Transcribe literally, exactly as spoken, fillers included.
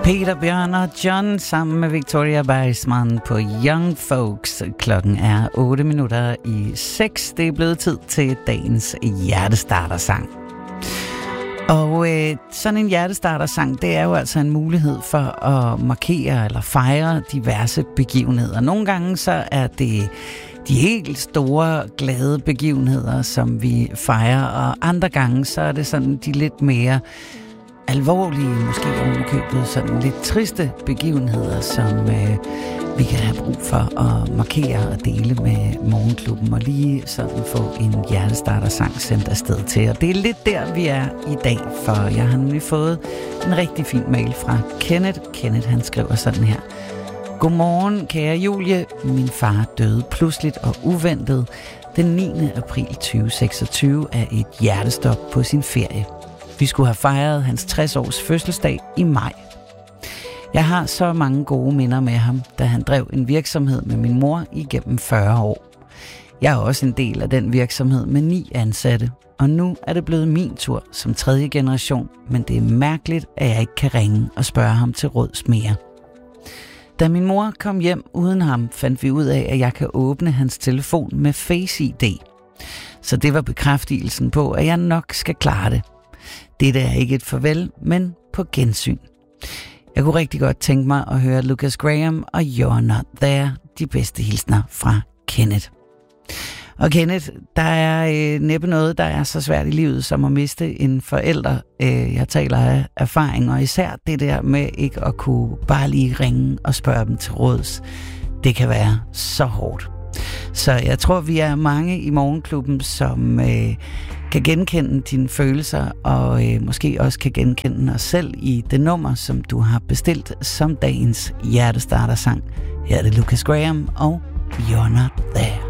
Peter, Bjørn og John sammen med Victoria Weissman på Young Folks. Klokken er otte minutter i seks. Det er blevet tid til dagens hjertestartersang. Og øh, sådan en hjertestartersang, det er jo altså en mulighed for at markere eller fejre diverse begivenheder. Nogle gange så er det de helt store, glade begivenheder, som vi fejrer, og andre gange så er det sådan de lidt mere alvorlige, måske ovenikøbet sådan lidt triste begivenheder, som øh, vi kan have brug for at markere og dele med Morgenklubben, og lige sådan få en hjertestartersang sendt afsted til. Og det er lidt der, vi er i dag, for jeg har nemlig fået en rigtig fin mail fra Kenneth. Kenneth, han skriver sådan her. Godmorgen, kære Julie. Min far døde pludseligt og uventet den niende april tyve seksogtyve af et hjertestop på sin ferie. Vi skulle have fejret hans tres års fødselsdag i maj. Jeg har så mange gode minder med ham, da han drev en virksomhed med min mor igennem fyrre år. Jeg er også en del af den virksomhed med ni ansatte, og nu er det blevet min tur som tredje generation, men det er mærkeligt, at jeg ikke kan ringe og spørge ham til råds mere. Da min mor kom hjem uden ham, fandt vi ud af, at jeg kan åbne hans telefon med Face I D. Så det var bekræftelsen på, at jeg nok skal klare det. Dette er ikke et farvel, men på gensyn. Jeg kunne rigtig godt tænke mig at høre Lucas Graham og You're Not There, de bedste hilsner fra Kenneth. Og Kenneth, der er øh, næppe noget, der er så svært i livet som at miste en forælder. Øh, jeg taler af erfaring, og især det der med ikke at kunne bare lige ringe og spørge dem til råds. Det kan være så hårdt. Så jeg tror, vi er mange i Morgenklubben, som øh, kan genkende dine følelser, og øh, måske også kan genkende os selv i det nummer, som du har bestilt som dagens hjertestartersang. Her er det Lucas Graham og You're Not There.